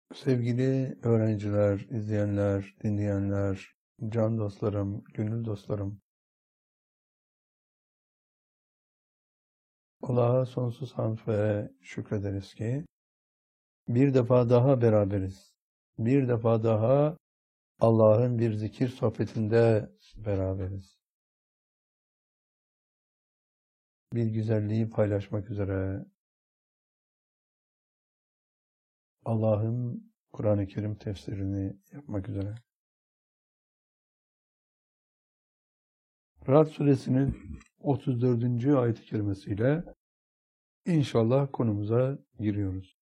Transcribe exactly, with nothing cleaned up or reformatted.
Sevgili öğrenciler, izleyenler, dinleyenler, can dostlarım, gönül dostlarım. Allah'a sonsuz hamd ve şükrederiz ki bir defa daha beraberiz. Bir defa daha Allah'ın bir zikir sohbetinde beraberiz. Bir güzelliği paylaşmak üzere Allah'ın Kur'an-ı Kerim tefsirini yapmak üzere. Ra'd suresinin otuz dördüncü ayet-i kerimesiyle inşallah konumuza giriyoruz.